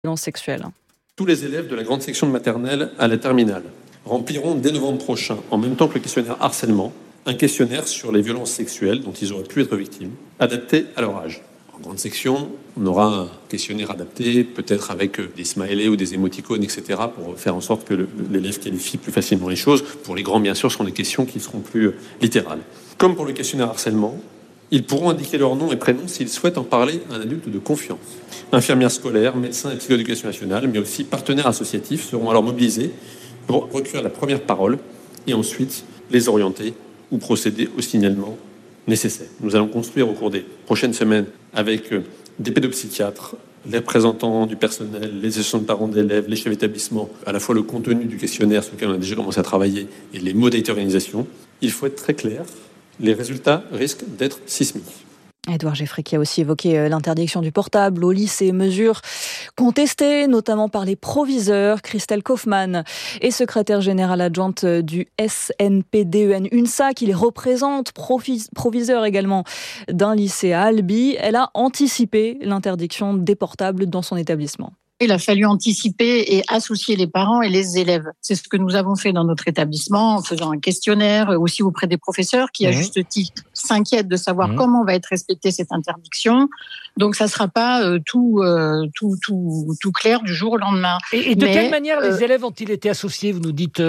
violences sexuelles. Tous les élèves de la grande section de maternelle à la terminale rempliront dès novembre prochain, en même temps que le questionnaire harcèlement, un questionnaire sur les violences sexuelles dont ils auraient pu être victimes, adapté à leur âge. En grande section, on aura un questionnaire adapté, peut-être avec des smileys ou des émoticônes, etc., pour faire en sorte que l'élève qualifie plus facilement les choses. Pour les grands, bien sûr, ce seront des questions qui seront plus littérales. Comme pour le questionnaire harcèlement, ils pourront indiquer leur nom et prénom s'ils souhaitent en parler à un adulte de confiance. Infirmières scolaires, médecins et psychoéducation nationale, mais aussi partenaires associatifs seront alors mobilisés pour recueillir la première parole et ensuite les orienter ou procéder au signalement nécessaire. Nous allons construire au cours des prochaines semaines avec des pédopsychiatres, les représentants du personnel, les associations de parents d'élèves, les chefs d'établissement, à la fois le contenu du questionnaire sur lequel on a déjà commencé à travailler et les modalités d'organisation. Il faut être très clair, les résultats risquent d'être sismiques. Édouard Geffray qui a aussi évoqué l'interdiction du portable au lycée, mesure contestée notamment par les proviseurs. Christelle Kaufmann est secrétaire générale adjointe du SNPDEN UNSA qui les représente, proviseur également d'un lycée à Albi. Elle a anticipé l'interdiction des portables dans son établissement. Il a fallu anticiper et associer les parents et les élèves. C'est ce que nous avons fait dans notre établissement en faisant un questionnaire aussi auprès des professeurs qui, à juste titre, s'inquiètent de savoir comment va être respectée cette interdiction. Donc, ça ne sera pas tout clair du jour au lendemain. Et de quelle manière les élèves ont-ils été associés ? Vous nous dites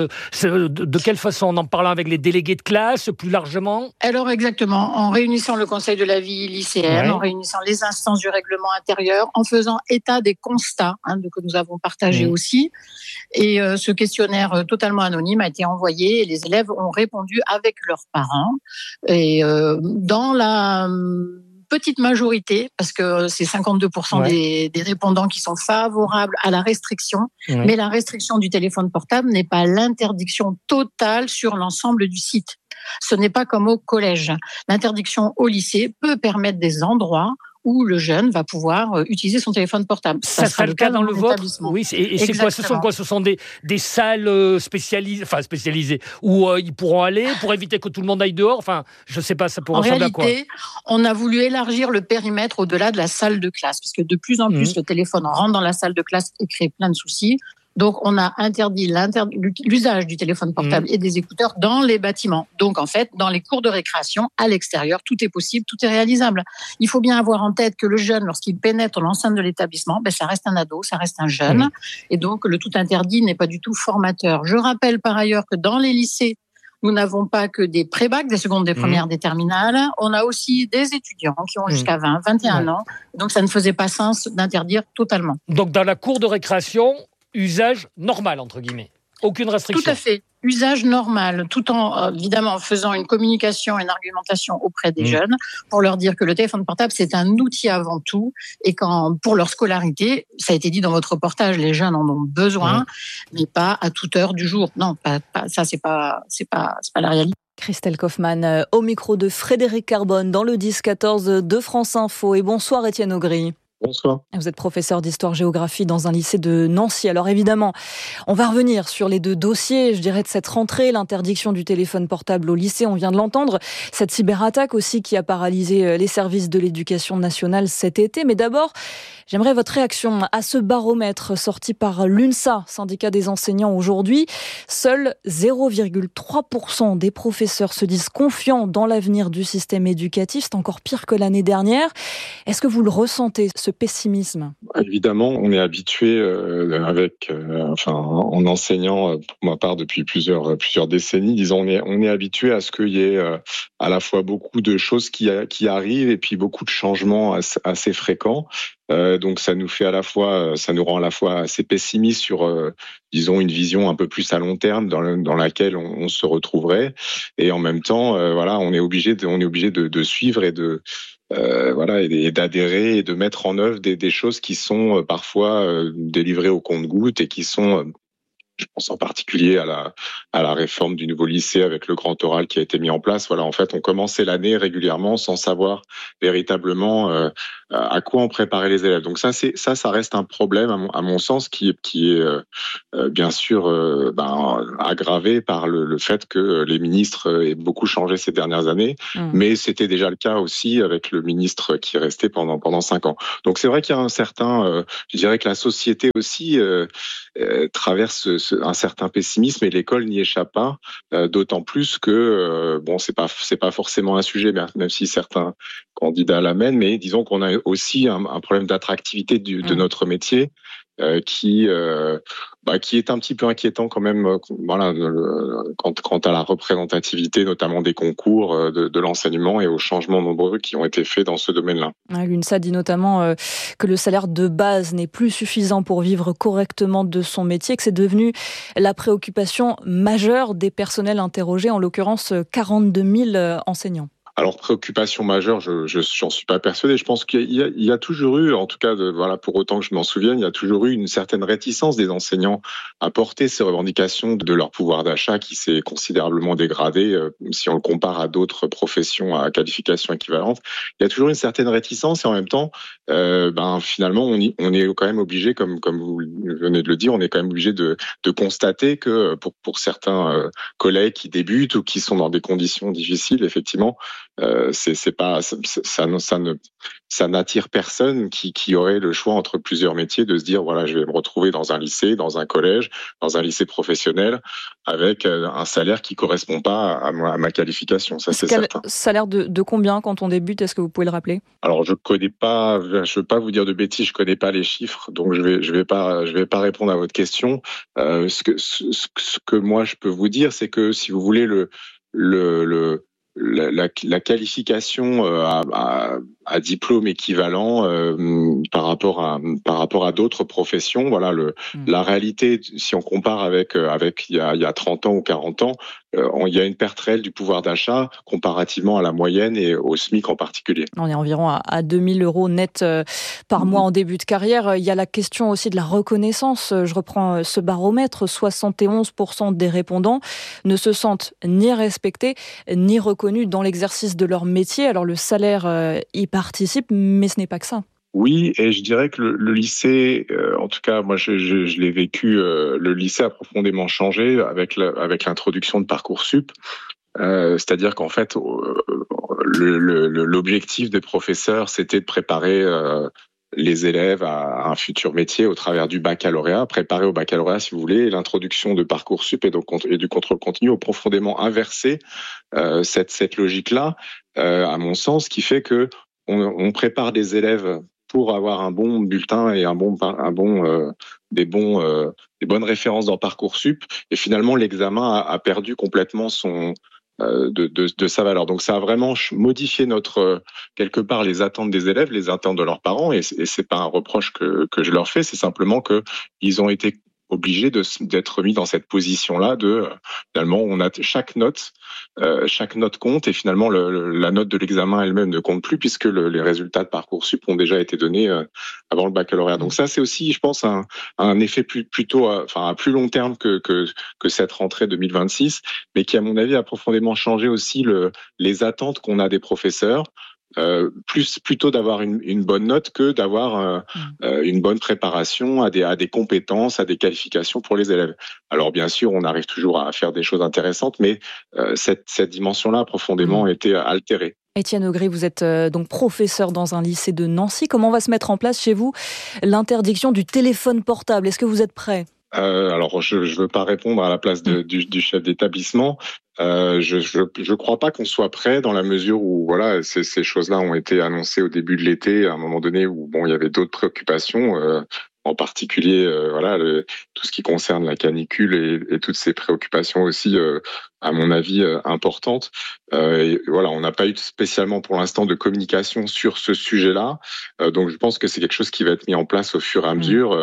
de quelle façon ? En parlant avec les délégués de classe, plus largement ? Alors, exactement. En réunissant le conseil de la vie lycéenne, en réunissant les instances du règlement intérieur, en faisant état des constats que nous avons partagé aussi. Et ce questionnaire totalement anonyme a été envoyé et les élèves ont répondu avec leurs parents. Et dans la petite majorité, parce que c'est 52% des répondants qui sont favorables à la restriction, mais la restriction du téléphone portable n'est pas l'interdiction totale sur l'ensemble du site. Ce n'est pas comme au collège. L'interdiction au lycée peut permettre des endroits où le jeune va pouvoir utiliser son téléphone portable. Ça sera le cas dans le vôtre ? Oui, et c'est quoi ? Ce sont quoi ? Ce sont des salles spécialisées où ils pourront aller pour éviter que tout le monde aille dehors ? Enfin, je ne sais pas, ça pourrait ressembler à quoi ? En réalité, on a voulu élargir le périmètre au-delà de la salle de classe, parce que de plus en plus, le téléphone rentre dans la salle de classe et crée plein de soucis. Donc, on a interdit l'usage du téléphone portable et des écouteurs dans les bâtiments. Donc, en fait, dans les cours de récréation, à l'extérieur, tout est possible, tout est réalisable. Il faut bien avoir en tête que le jeune, lorsqu'il pénètre l'enceinte de l'établissement, ça reste un ado, ça reste un jeune. Et donc, le tout interdit n'est pas du tout formateur. Je rappelle par ailleurs que dans les lycées, nous n'avons pas que des pré-bacs, des secondes, des premières, des terminales. On a aussi des étudiants qui ont jusqu'à 20, 21 ans. Donc, ça ne faisait pas sens d'interdire totalement. Donc, dans la cour de récréation, usage normal, entre guillemets. Aucune restriction. Tout à fait. Usage normal, tout en, évidemment, faisant une communication, une argumentation auprès des jeunes pour leur dire que le téléphone portable, c'est un outil avant tout et pour leur scolarité, ça a été dit dans votre reportage, les jeunes en ont besoin, mais pas à toute heure du jour. Non, ça, c'est pas la réalité. Christelle Kaufmann, au micro de Frédéric Carbone, dans le 10-14 de France Info. Et bonsoir Étienne Augry. Bonsoir. Vous êtes professeur d'histoire-géographie dans un lycée de Nancy. Alors évidemment, on va revenir sur les deux dossiers, je dirais, de cette rentrée, l'interdiction du téléphone portable au lycée, on vient de l'entendre, cette cyberattaque aussi qui a paralysé les services de l'éducation nationale cet été. Mais d'abord, j'aimerais votre réaction à ce baromètre sorti par l'UNSA, syndicat des enseignants aujourd'hui. Seuls 0,3% des professeurs se disent confiants dans l'avenir du système éducatif. C'est encore pire que l'année dernière. Est-ce que vous le ressentez, ce pessimisme ? Évidemment, on est habitué en enseignant pour ma part depuis plusieurs décennies, disons, on est habitué à ce qu'il y ait à la fois beaucoup de choses qui arrivent et puis beaucoup de changements assez fréquents. Donc ça nous rend à la fois assez pessimistes sur disons une vision un peu plus à long terme dans laquelle on se retrouverait, et en même temps on est obligé de suivre et et d'adhérer et de mettre en œuvre des choses qui sont parfois délivrées au compte-gouttes et qui sont, je pense en particulier à la réforme du nouveau lycée avec le grand oral qui a été mis en place. Voilà, en fait, on commençait l'année régulièrement sans savoir véritablement à quoi on préparait les élèves. Donc ça reste un problème à mon sens qui est bien sûr aggravé par le fait que les ministres aient beaucoup changé ces dernières années, mais c'était déjà le cas aussi avec le ministre qui est resté pendant 5 ans. Donc c'est vrai qu'il y a je dirais que la société aussi traverse un certain pessimisme et l'école n'y échappe pas, d'autant plus que c'est pas forcément un sujet, même si certains candidats l'amènent, mais disons qu'on a aussi un problème d'attractivité de notre métier qui est un petit peu inquiétant quand même, quant à la représentativité, notamment des concours de l'enseignement et aux changements nombreux qui ont été faits dans ce domaine-là. L'UNSA dit notamment que le salaire de base n'est plus suffisant pour vivre correctement de son métier, que c'est devenu la préoccupation majeure des personnels interrogés, en l'occurrence 42 000 enseignants. Alors, préoccupation majeure, j'en suis pas persuadé. Je pense qu'il y a toujours eu, en tout cas, pour autant que je m'en souvienne, il y a toujours eu une certaine réticence des enseignants à porter ces revendications de leur pouvoir d'achat qui s'est considérablement dégradé, si on le compare à d'autres professions à qualification équivalente. Il y a toujours une certaine réticence et en même temps, finalement, on est quand même obligé, comme vous venez de le dire, on est quand même obligé de constater que pour certains collègues qui débutent ou qui sont dans des conditions difficiles, effectivement, ça n'attire personne qui aurait le choix entre plusieurs métiers de se dire voilà, je vais me retrouver dans un lycée, dans un collège, dans un lycée professionnel avec un salaire qui correspond pas à ma qualification. Ça, c'est certain. Salaire de combien quand on débute? Est-ce que vous pouvez le rappeler? Alors, je veux pas vous dire de bêtises, je connais pas les chiffres, donc je vais pas répondre à votre question. Ce que moi je peux vous dire, c'est que si vous voulez la qualification à diplôme équivalent par rapport à d'autres professions, voilà la réalité, si on compare avec il y a 30 ans ou 40 ans, il y a une perte réelle du pouvoir d'achat comparativement à la moyenne et au SMIC en particulier. On est environ à 2 000 € net par mois en début de carrière. Il y a la question aussi de la reconnaissance. Je reprends ce baromètre. 71% des répondants ne se sentent ni respectés ni reconnus dans l'exercice de leur métier. Alors le salaire y participe, mais ce n'est pas que ça. Oui, et je dirais que le lycée, en tout cas, moi, je l'ai vécu. Le lycée a profondément changé avec l'introduction de Parcoursup. C'est-à-dire qu'en fait, l'objectif des professeurs, c'était de préparer les élèves à un futur métier au travers du baccalauréat, préparer au baccalauréat, si vous voulez. L'introduction de Parcoursup et du contrôle continu ont profondément inversé cette logique-là, à mon sens, qui fait que on prépare des élèves pour avoir un bon bulletin et des bonnes références dans Parcoursup, et finalement l'examen a perdu complètement de sa valeur. Donc ça a vraiment modifié quelque part les attentes des élèves, les attentes de leurs parents, et c'est pas un reproche que je leur fais, c'est simplement que ils ont été obligés d'être mis dans cette position-là finalement chaque note compte, et finalement la note de l'examen elle-même ne compte plus puisque les résultats de Parcoursup ont déjà été donnés avant le baccalauréat. Donc ça, c'est aussi, je pense, un effet plutôt à plus long terme que cette rentrée 2026, mais qui, à mon avis, a profondément changé aussi les attentes qu'on a des professeurs. Plutôt d'avoir une bonne note que d'avoir une bonne préparation à des compétences, à des qualifications pour les élèves. Alors bien sûr, on arrive toujours à faire des choses intéressantes, mais cette dimension-là a profondément été altérée. Étienne Augry, vous êtes donc professeur dans un lycée de Nancy. Comment va se mettre en place chez vous l'interdiction du téléphone portable? Est-ce que vous êtes prêt? Alors, je veux pas répondre à la place du chef d'établissement. Je crois pas qu'on soit prêt, dans la mesure où voilà, ces choses-là ont été annoncées au début de l'été, à un moment donné où il y avait d'autres préoccupations, en particulier tout ce qui concerne la canicule et toutes ces préoccupations aussi, à mon avis, importantes. Et voilà, on n'a pas eu spécialement pour l'instant de communication sur ce sujet-là, donc je pense que c'est quelque chose qui va être mis en place au fur et à mesure.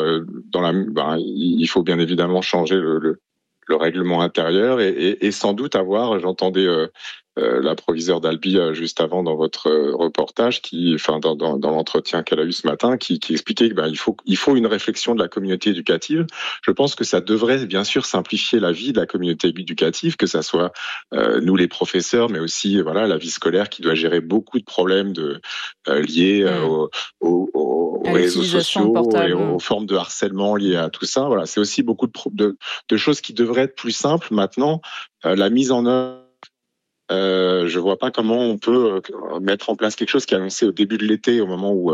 Il faut bien évidemment changer le règlement intérieur et sans doute j'entendais la proviseure d'Albi juste avant dans votre reportage, dans l'entretien qu'elle a eu ce matin, qui expliquait qu'il faut une réflexion de la communauté éducative. Je pense que ça devrait bien sûr simplifier la vie de la communauté éducative, que ça soit nous les professeurs, mais aussi la vie scolaire qui doit gérer beaucoup de problèmes liés aux réseaux sociaux et aux formes de harcèlement liées à tout ça. Voilà, c'est aussi beaucoup de choses qui devraient être plus simples. Maintenant, la mise en œuvre, je vois pas comment on peut mettre en place quelque chose qui est annoncé au début de l'été, au moment où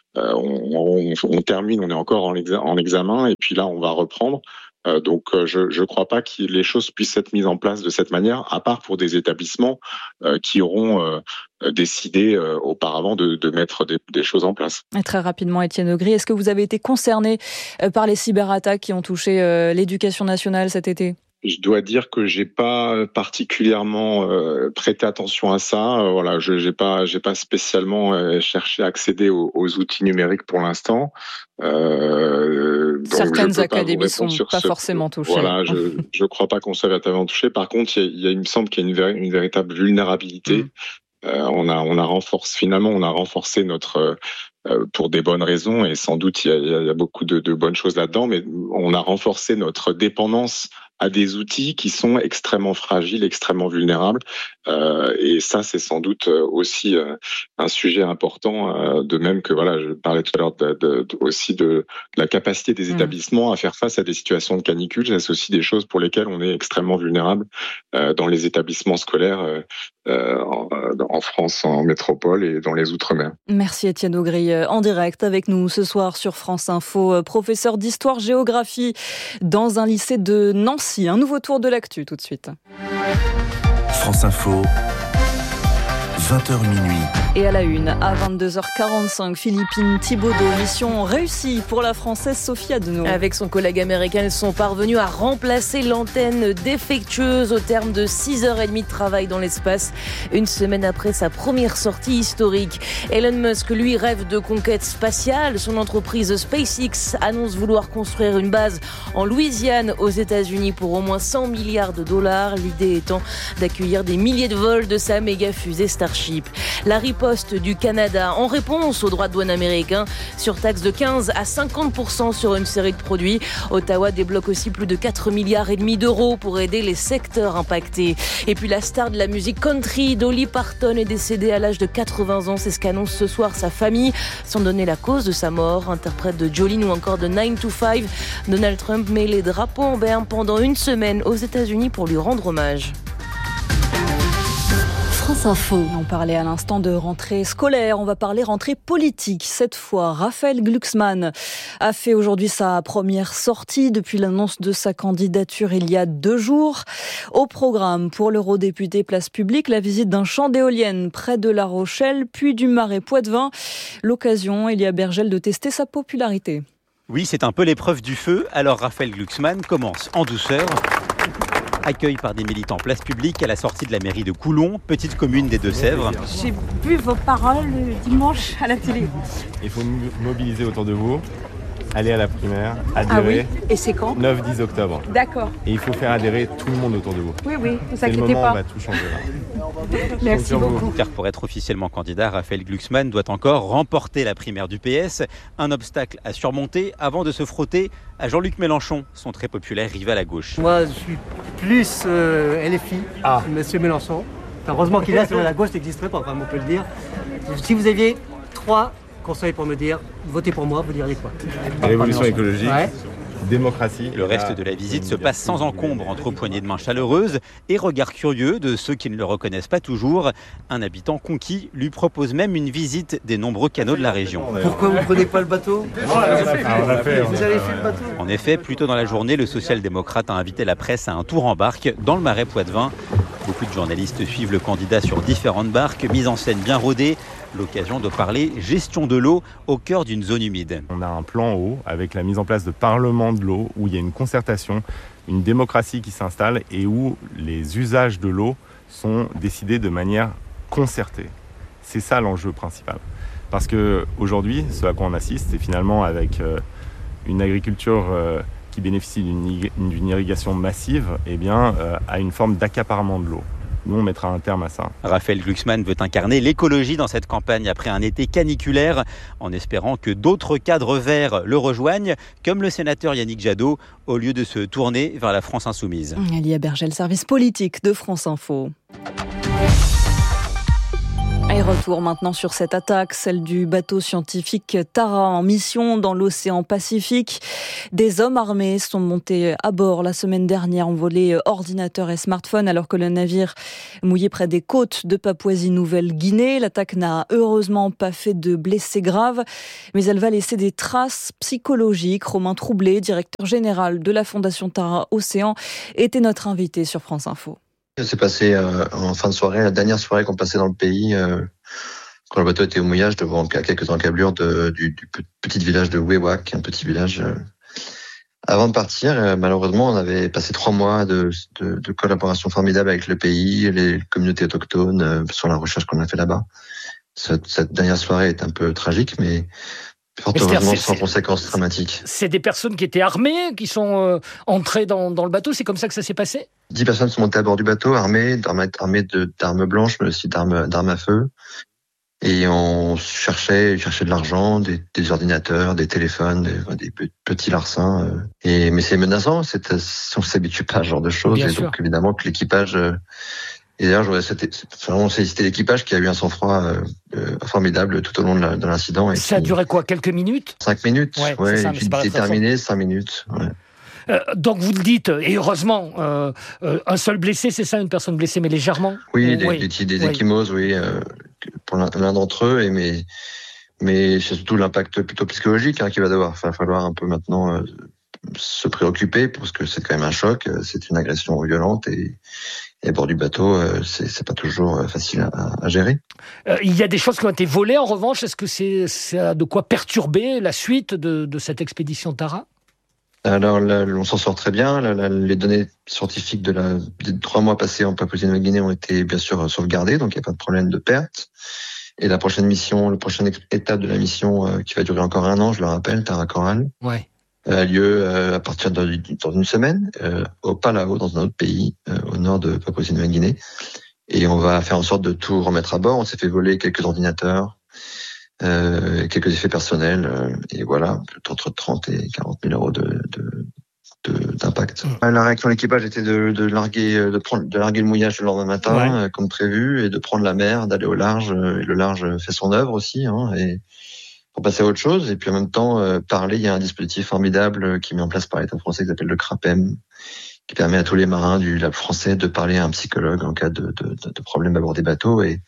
on termine, on est encore en examen, et puis là on va reprendre. Donc je crois pas que les choses puissent être mises en place de cette manière, à part pour des établissements qui auront décidé auparavant de mettre des choses en place. Et très rapidement, Étienne Augry, est-ce que vous avez été concerné par les cyberattaques qui ont touché l'éducation nationale cet été ? Je dois dire que j'ai pas particulièrement prêté attention à ça. J'ai pas spécialement cherché à accéder aux outils numériques pour l'instant. Certaines académies sont pas forcément touchées. Voilà, je crois pas qu'on soit véritablement touché. Par contre, il me semble qu'il y a une véritable vulnérabilité. On a renforcé notre pour des bonnes raisons, et sans doute il y a beaucoup de bonnes choses là-dedans, mais on a renforcé notre dépendance à des outils qui sont extrêmement fragiles, extrêmement vulnérables, et ça c'est sans doute aussi un sujet important, de même que je parlais tout à l'heure aussi de la capacité des établissements à faire face à des situations de canicule. C'est aussi des choses pour lesquelles on est extrêmement vulnérable dans les établissements scolaires en France, en métropole et dans les Outre-mer. Merci Étienne Augry, en direct avec nous ce soir sur France Info, professeur d'histoire-géographie dans un lycée de Nancy. Un nouveau tour de l'actu tout de suite. France Info, 20h minuit. Et à la une, à 22h45, Philippine Thibaudeau, mission réussie pour la Française Sophie Adenau. Avec son collègue américain, ils sont parvenus à remplacer l'antenne défectueuse au terme de 6h30 de travail dans l'espace, une semaine après sa première sortie historique. Elon Musk, lui, rêve de conquête spatiale. Son entreprise SpaceX annonce vouloir construire une base en Louisiane, aux États-Unis, pour au moins 100 milliards de dollars. L'idée étant d'accueillir des milliers de vols de sa méga fusée Starship. La riposte du Canada en réponse aux droits de douane américains, surtaxe de 15 à 50% sur une série de produits. Ottawa débloque aussi plus de 4,5 milliards d'euros pour aider les secteurs impactés. Et puis la star de la musique country, Dolly Parton, est décédée à l'âge de 80 ans. C'est ce qu'annonce ce soir sa famille, sans donner la cause de sa mort. Interprète de Jolene ou encore de 9 to 5, Donald Trump met les drapeaux en berne pendant une semaine aux États-Unis pour lui rendre hommage. France Info. On parlait à l'instant de rentrée scolaire, on va parler rentrée politique. Cette fois, Raphaël Glucksmann a fait aujourd'hui sa première sortie depuis l'annonce de sa candidature il y a 2 jours. Au programme pour l'eurodéputé Place Publique, la visite d'un champ d'éoliennes près de La Rochelle, puis du Marais Poitevin. L'occasion, Elia Bergel, de tester sa popularité. Oui, c'est un peu l'épreuve du feu. Alors Raphaël Glucksmann commence en douceur. Accueil par des militants Place Publique à la sortie de la mairie de Coulon, petite commune des Deux-Sèvres. J'ai vu vos paroles dimanche à la télé. Il faut mobiliser autour de vous, aller à la primaire, adhérer. Ah oui. Et c'est quand ? 9-10 octobre. D'accord. Et il faut faire adhérer tout le monde autour de vous. Oui, ne vous c'est inquiétez le moment pas. On va tout changer là. Merci beaucoup. Car pour être officiellement candidat, Raphaël Glucksmann doit encore remporter la primaire du PS. Un obstacle à surmonter avant de se frotter à Jean-Luc Mélenchon, son très populaire rival à gauche. Moi, je suis plus LFI, Monsieur Mélenchon. Enfin, heureusement qu'il est là, la gauche n'existerait pas, on peut le dire. Si vous aviez 3 conseils pour me dire, votez pour moi, vous diriez quoi ? Révolution écologique. Ouais. Démocratie. Le reste de la visite se passe sans encombre, entre poignées de main chaleureuses et regards curieux de ceux qui ne le reconnaissent pas toujours. Un habitant conquis lui propose même une visite des nombreux canaux de la région. Pourquoi vous ne prenez pas le bateau ? Vous avez fait le bateau ? En effet, plus tôt dans la journée, le social-démocrate a invité la presse à un tour en barque dans le Marais Poitevin. Beaucoup de journalistes suivent le candidat sur différentes barques, mise en scène bien rodée. L'occasion de parler gestion de l'eau au cœur d'une zone humide. On a un plan eau avec la mise en place de parlements de l'eau où il y a une concertation, une démocratie qui s'installe et où les usages de l'eau sont décidés de manière concertée. C'est ça l'enjeu principal. Parce qu'aujourd'hui, ce à quoi on assiste, c'est finalement avec une agriculture qui bénéficie d'une irrigation massive, à une forme d'accaparement de l'eau. Nous, on mettra un terme à ça. Raphaël Glucksmann veut incarner l'écologie dans cette campagne après un été caniculaire, en espérant que d'autres cadres verts le rejoignent, comme le sénateur Yannick Jadot, au lieu de se tourner vers la France insoumise. Elia Berger, le service politique de France Info. Et retour maintenant sur cette attaque, celle du bateau scientifique Tara en mission dans l'océan Pacifique. Des hommes armés sont montés à bord la semaine dernière, ont volé ordinateurs et smartphones alors que le navire mouillait près des côtes de Papouasie-Nouvelle-Guinée. L'attaque n'a heureusement pas fait de blessés graves, mais elle va laisser des traces psychologiques. Romain Troublé, directeur général de la Fondation Tara Océan, était notre invité sur France Info. Ça s'est passé en fin de soirée, la dernière soirée qu'on passait dans le pays, quand le bateau était au mouillage, à quelques encablures du petit village de Wewak, un petit village. Avant de partir, malheureusement, on avait passé 3 mois de collaboration formidable avec le pays, les communautés autochtones, sur la recherche qu'on a fait là-bas. Cette dernière soirée est un peu tragique, mais fort heureusement sans conséquences dramatiques. C'est des personnes qui étaient armées, qui sont entrées dans le bateau, c'est comme ça que ça s'est passé ? 10 personnes sont montées à bord du bateau, armées d'armes blanches, mais aussi d'armes à feu. Et on cherchait de l'argent, des ordinateurs, des téléphones, des petits larcins. Mais c'est menaçant, on s'habitue pas à ce genre de choses. Bien et sûr. Donc évidemment que l'équipage... Et d'ailleurs, je voudrais vraiment féliciter l'équipage qui a eu un sang-froid formidable tout au long de l'incident. Et ça a duré quoi, quelques minutes ? 5 minutes, ouais. C'est terminé, 5 minutes, ouais. Donc vous le dites, et heureusement, un seul blessé, c'est ça, une personne blessée, mais légèrement ? Oui, des ecchymoses, oui, pour l'un d'entre eux, mais c'est surtout l'impact plutôt psychologique qu'il va devoir. Il va falloir un peu maintenant se préoccuper, parce que c'est quand même un choc, c'est une agression violente, et à bord du bateau, c'est pas toujours facile à gérer. Il y a des choses qui ont été volées, en revanche, est-ce que ça a de quoi perturber la suite de cette expédition Tara ? Alors là, on s'en sort très bien. Les données scientifiques des 3 mois passés en Papouasie-Nouvelle-Guinée ont été bien sûr sauvegardées, donc il n'y a pas de problème de perte. Et la prochaine étape de la mission, qui va durer encore 1 an, je le rappelle, Tara Coral, a lieu à partir dans une semaine, au Palau, dans un autre pays, au nord de Papouasie-Nouvelle-Guinée. Et on va faire en sorte de tout remettre à bord. On s'est fait voler quelques ordinateurs, quelques effets personnels, et voilà, entre 30 et 40 000 euros d'impact. La réaction de l'équipage était de larguer le mouillage le lendemain matin, comme prévu, et de prendre la mer, d'aller au large. Et le large fait son œuvre aussi, et pour passer à autre chose. Et puis en même temps, parler, il y a un dispositif formidable qui est mis en place par l'État français qui s'appelle le CRAPEM, qui permet à tous les marins du lac français de parler à un psychologue en cas de problème à bord des bateaux. Et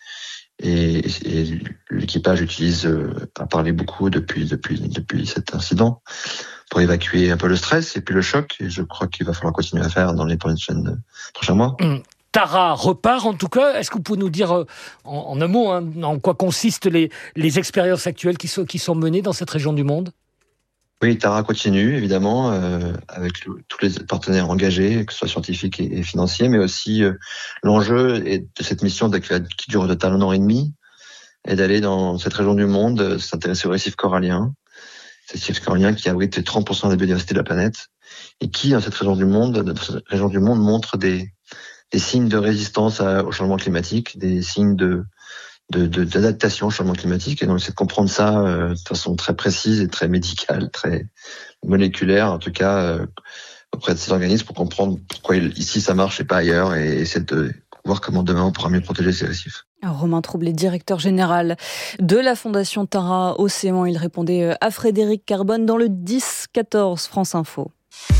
l'équipage a parlé beaucoup depuis cet incident pour évacuer un peu le stress et puis le choc. Et je crois qu'il va falloir continuer à faire dans les prochains mois. Tara repart en tout cas. Est-ce que vous pouvez nous dire en un mot en quoi consistent les expériences actuelles qui sont menées dans cette région du monde ? Oui, Tara continue évidemment avec tous les partenaires engagés, que ce soit scientifiques et financiers, mais aussi l'enjeu de cette mission qui dure au total 1 an et demi, est d'aller dans cette région du monde, s'intéresser au récif corallien. C'est le récif corallien qui abrite 30% de la biodiversité de la planète et qui, dans cette région du monde, montre des signes de résistance au changement climatique, des signes d'adaptation au changement climatique. Et donc, c'est de comprendre ça de façon très précise et très médicale, très moléculaire, en tout cas, auprès de ces organismes, pour comprendre pourquoi ici ça marche et pas ailleurs, et essayer de voir comment demain on pourra mieux protéger ces récifs. Romain Troublé, directeur général de la Fondation Tara Océan. Il répondait à Frédéric Carbone dans le 10-14 France Info.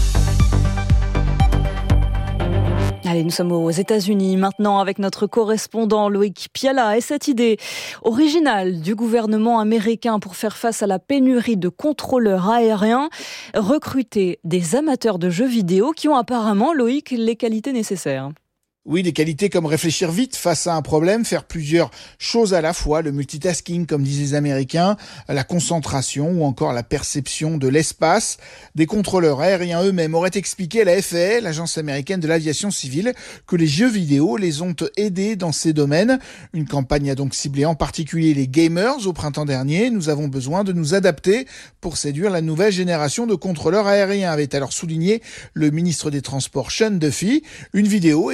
Allez, nous sommes aux États-Unis maintenant avec notre correspondant Loïc Piala et cette idée originale du gouvernement américain pour faire face à la pénurie de contrôleurs aériens, recruter des amateurs de jeux vidéo qui ont apparemment, Loïc, les qualités nécessaires. Oui, des qualités comme réfléchir vite face à un problème, faire plusieurs choses à la fois, le multitasking comme disent les Américains, la concentration ou encore la perception de l'espace. Des contrôleurs aériens eux-mêmes auraient expliqué à la FAA, l'agence américaine de l'aviation civile, que les jeux vidéo les ont aidés dans ces domaines. Une campagne a donc ciblé en particulier les gamers au printemps dernier. Nous avons besoin de nous adapter pour séduire la nouvelle génération de contrôleurs aériens, avait alors souligné le ministre des Transports Sean Duffy. Une vidéo expliquait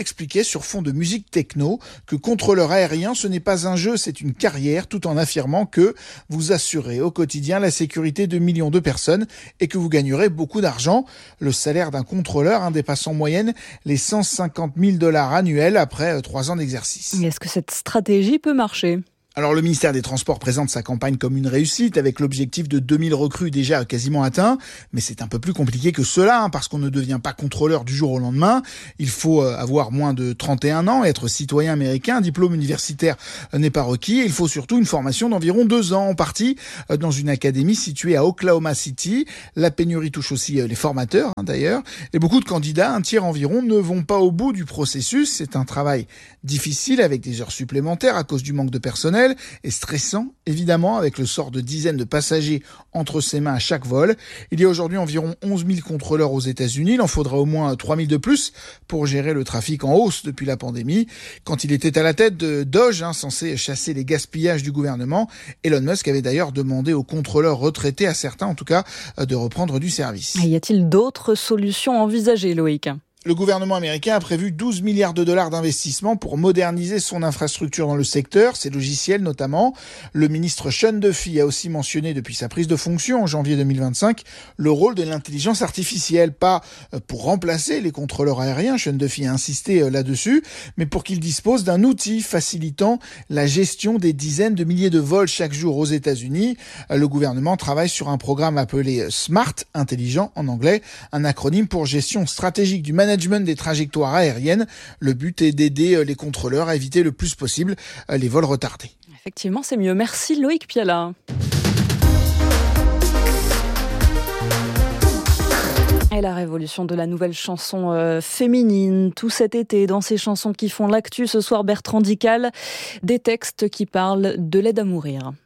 sur fond de musique techno que contrôleur aérien, ce n'est pas un jeu, c'est une carrière, tout en affirmant que vous assurez au quotidien la sécurité de millions de personnes et que vous gagnerez beaucoup d'argent. Le salaire d'un contrôleur dépasse en moyenne les 150 000 $ annuels après 3 ans d'exercice. Est-ce que cette stratégie peut marcher ? Alors le ministère des Transports présente sa campagne comme une réussite avec l'objectif de 2000 recrues déjà quasiment atteint, mais c'est un peu plus compliqué que cela parce qu'on ne devient pas contrôleur du jour au lendemain. Il faut avoir moins de 31 ans, être citoyen américain, un diplôme universitaire n'est pas requis. Il faut surtout une formation d'environ 2 ans, en partie dans une académie située à Oklahoma City. La pénurie touche aussi les formateurs d'ailleurs, et beaucoup de candidats, un tiers environ, ne vont pas au bout du processus. C'est un travail difficile avec des heures supplémentaires à cause du manque de personnel, et stressant, évidemment, avec le sort de dizaines de passagers entre ses mains à chaque vol. Il y a aujourd'hui environ 11 000 contrôleurs aux États-Unis. Il en faudra au moins 3 000 de plus pour gérer le trafic en hausse depuis la pandémie. Quand il était à la tête de Doge, censé chasser les gaspillages du gouvernement, Elon Musk avait d'ailleurs demandé aux contrôleurs retraités, à certains en tout cas, de reprendre du service. Y a-t-il d'autres solutions envisagées, Loïc ? Le gouvernement américain a prévu 12 milliards de dollars d'investissement pour moderniser son infrastructure dans le secteur, ses logiciels notamment. Le ministre Sean Duffy a aussi mentionné depuis sa prise de fonction en janvier 2025 le rôle de l'intelligence artificielle, pas pour remplacer les contrôleurs aériens, Sean Duffy a insisté là-dessus, mais pour qu'ils disposent d'un outil facilitant la gestion des dizaines de milliers de vols chaque jour aux États-Unis. Le gouvernement travaille sur un programme appelé SMART, intelligent en anglais, un acronyme pour gestion stratégique du management des trajectoires aériennes. Le but est d'aider les contrôleurs à éviter le plus possible les vols retardés. Effectivement, c'est mieux. Merci Loïc Piala. Et la révolution de la nouvelle chanson féminine, tout cet été, dans ces chansons qui font l'actu, ce soir Bertrand Dical, des textes qui parlent de l'aide à mourir.